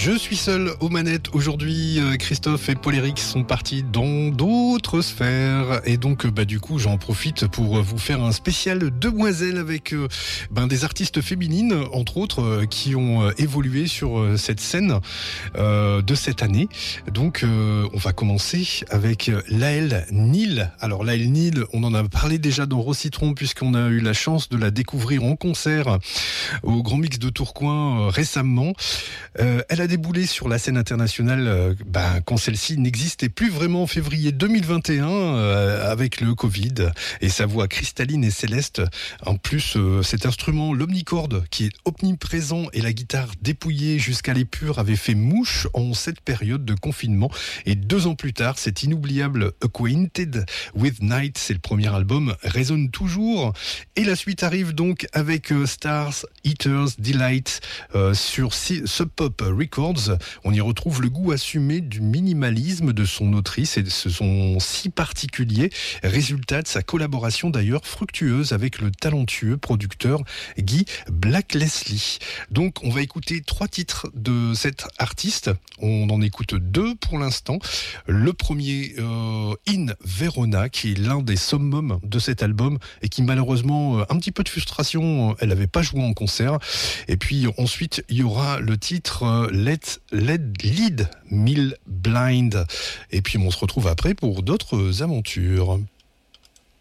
Je suis seul aux manettes. Aujourd'hui, Christophe et Paul-Éric sont partis dans d'autres sphères. Et donc, du coup, j'en profite pour vous faire un spécial demoiselle avec des artistes féminines, entre autres, qui ont évolué sur cette scène de cette année. Donc, on va commencer avec Laëlle Neal. Alors, Laëlle Neal, on en a parlé déjà dans Rocitron, puisqu'on a eu la chance de la découvrir en concert au Grand Mix de Tourcoing récemment. Elle a déboulé sur la scène internationale quand celle-ci n'existait plus vraiment en février 2021 avec le Covid et sa voix cristalline et céleste. En plus, cet instrument, l'omnicorde, qui est omniprésent, et la guitare dépouillée jusqu'à l'épure avait fait mouche en cette période de confinement. Et 2 ans plus tard, cet inoubliable Acquainted with Night, c'est le premier album, résonne toujours. Et la suite arrive donc avec Stars Eater's Delight sur Sub Pop Records. On y retrouve le goût assumé du minimalisme de son autrice et de son si particulier, résultat de sa collaboration d'ailleurs fructueuse avec le talentueux producteur Guy Blakeslee. Donc on va écouter 3 titres de cet artiste. On en écoute 2 pour l'instant. Le premier, In Verona, qui est l'un des summums de cet album et qui malheureusement, un petit peu de frustration, elle n'avait pas joué en concert. Et puis ensuite, il y aura le titre Let Lead Me Blind. Et puis on se retrouve après pour d'autres aventures.